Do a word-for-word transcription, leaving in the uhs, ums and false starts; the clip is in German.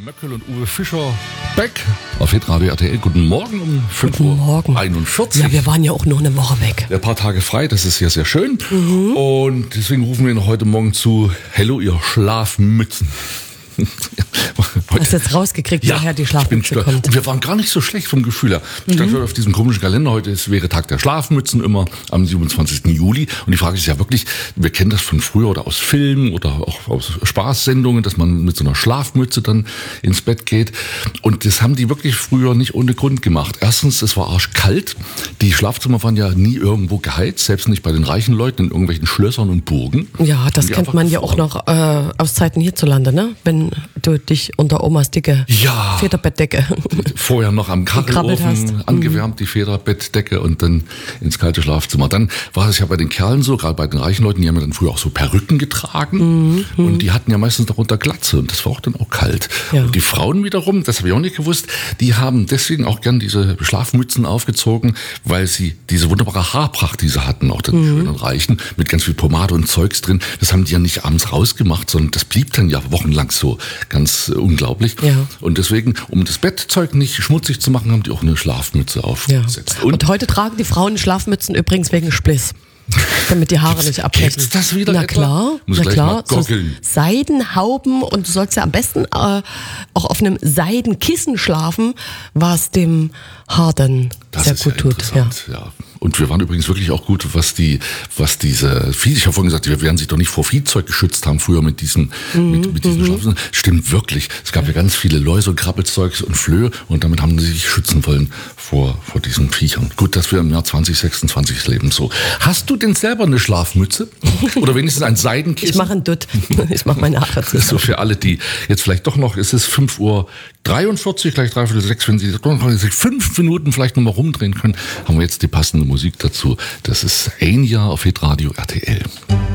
Möckel und Uwe Fischer back auf Hitradio R T L. Guten Morgen um fünf Uhr einundvierzig. Ja, wir waren ja auch noch eine Woche weg. Ein paar Tage frei, das ist ja sehr schön. Mhm. Und deswegen rufen wir noch heute Morgen zu: Hello, ihr Schlafmützen. Du hast jetzt rausgekriegt, ja, woher die Schlafmütze kommt. Und wir waren gar nicht so schlecht vom Gefühl her. Stand mhm. auf diesem komischen Kalender, heute ist, wäre Tag der Schlafmützen immer am siebenundzwanzigsten Juli. Und die Frage ist ja wirklich, wir kennen das von früher oder aus Filmen oder auch aus Spaßsendungen, dass man mit so einer Schlafmütze dann ins Bett geht. Und das haben die wirklich früher nicht ohne Grund gemacht. Erstens, es war arschkalt. Die Schlafzimmer waren ja nie irgendwo geheizt, selbst nicht bei den reichen Leuten in irgendwelchen Schlössern und Burgen. Ja, das kennt man ja auch noch äh, aus Zeiten hierzulande, ne? Wenn du dich unter Omas dicke ja. Federbettdecke vorher noch am Kachelofen angewärmt, die Federbettdecke, und dann ins kalte Schlafzimmer. Dann war es ja bei den Kerlen so, gerade bei den reichen Leuten, die haben ja dann früher auch so Perücken getragen mhm. und die hatten ja meistens darunter Glatze und das war auch dann auch kalt. Ja. Und die Frauen wiederum, das habe ich auch nicht gewusst, die haben deswegen auch gern diese Schlafmützen aufgezogen, weil sie diese wunderbare Haarpracht, die sie hatten, auch den mhm. schönen Reichen, mit ganz viel Pomade und Zeugs drin, das haben die ja nicht abends rausgemacht, sondern das blieb dann ja wochenlang so, ganz äh, unglaublich. Ja. Und deswegen, um das Bettzeug nicht schmutzig zu machen, haben die auch eine Schlafmütze aufgesetzt. Ja. Und, und heute tragen die Frauen Schlafmützen übrigens wegen Spliss. Damit die Haare nicht abbrechen. Gibt's das wieder? Na etwa? klar, Muss na gleich klar. mal goggeln. So Seidenhauben, und du sollst ja am besten äh, auch auf einem Seidenkissen schlafen, was dem Haar dann das sehr ist gut ja tut. Ja. ja. Und wir waren übrigens wirklich auch gut, was die, was diese Vieh, ich habe vorhin gesagt, wir werden sich doch nicht vor Viehzeug geschützt haben früher mit diesen, mhm, mit, mit diesen mhm. Schlafen. Stimmt wirklich. Es gab ja ganz viele Läuse, Krabbelzeugs und Flöhe, und damit haben sie sich schützen wollen vor, vor diesen Viechern. Gut, dass wir im Jahr zwanzig sechsundzwanzig leben, so. Hast du denn selber eine Schlafmütze? Oder wenigstens ein Seidenkissen? Ich mache einen Dutt. Ich mache meine Haare zusammen. So für alle, die jetzt vielleicht doch noch, es ist fünf Uhr dreiundvierzig, gleich dreiviertel sechs, wenn Sie doch noch fünf Minuten vielleicht noch mal rumdrehen können, haben wir jetzt die passende Musik dazu. Das ist Enya auf Hitradio R T L.